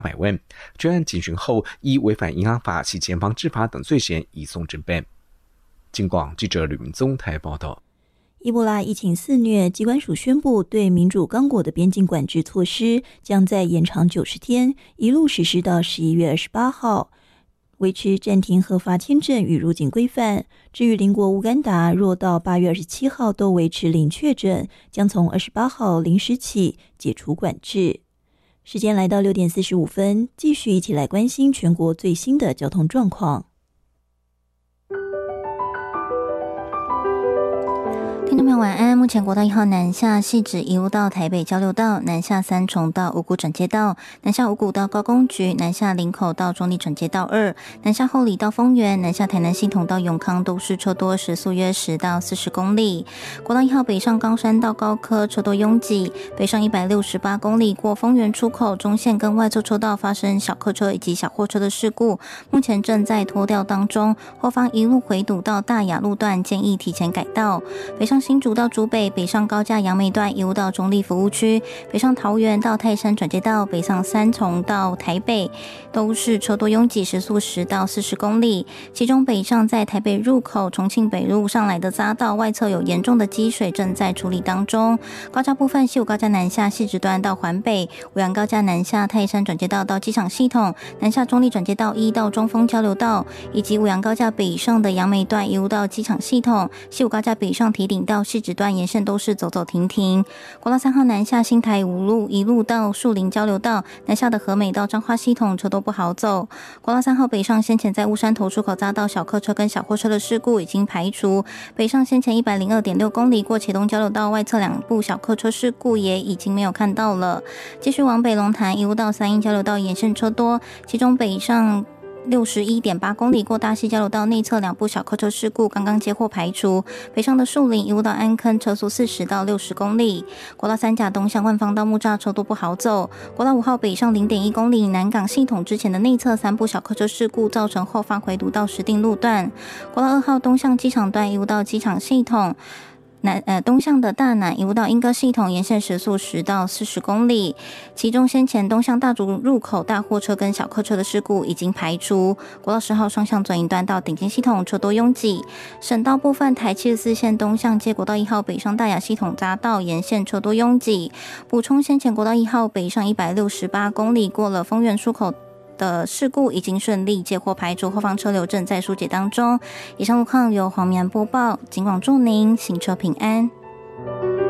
买问，专案警询后，依违反银行法及前方制法等罪嫌移送侦办。警广记者吕明宗台报道。 伊波拉疫情肆虐，疾管署宣布对民主刚果的边境管制措施将在延长90天，一路实施到11月28号，维持暂停核发签证与入境规范。至于邻国乌干达，若到8月27号都维持零确诊，将从28号零时起解除管制。时间来到6点45分，继续一起来关心全国最新的交通状况。 听众朋友晚安，目前国道1号南下汐止一路到台北交流道，南下三重到五股转接道，南下五股到高工局，南下林口到中坜转接道2，南下后里到丰原，南下台南系统到永康都是车多，时速约10到40公里。国道1号北上冈山到高科车多拥挤，北上168公里过丰原出口中线跟外侧车道发生小客车以及小货车的事故，目前正在拖吊当中，后方一路回堵到大雅路段，建议提前改道。北上新竹到竹北，北上高架杨梅段一路到中立服务区，北上桃园到泰山转接道，北上三重到台北都是车多拥挤，时速10到40公里。其中北上在台北入口重庆北路上来的匝道外侧有严重的积水，正在处理当中。高架部分，西武高架南下汐止段到环北，五杨高架南下泰山转接道到机场系统，南下中立转接道1到中丰交流道，以及五杨高架北上的杨梅段一路到机场系统，西武高架北上提顶到汐止段沿线都是走走停停。国道3号南下新台五路一路到树林交流道，南下的和美到彰化系统车都不好走。国道3号北上先前在乌山头出口匝道小客车跟小货车的事故已经排除，北上先前102.6公里过茄东交流道外侧2部小客车事故也已经没有看到了。继续往北龙潭一路到三鹰交流道沿线车多，其中北上61.8公里过大溪交流道内侧2部小客车事故刚刚接获排除，北上的树林一路到安坑车速40到60公里。国道3甲东向万芳到木栅车多不好走。国道5号北上0.1公里南港系统之前的内侧3部小客车事故造成后方回堵到石碇路段。国道2号东向机场段一路到机场系统，东向的大南一路到莺歌系统沿线时速10到40公里，其中先前东向大竹入口大货车跟小客车的事故已经排除。国道10号双向转营段到顶尖系统车多拥挤。省道部分，台74线东向接国道1号北上大雅系统匝道沿线车多拥挤。补充先前国道1号北上168公里过了丰原出口的事故已经顺利接获排除，后方车流正在疏解当中。以上路况由黄明播报，警广祝您行车平安。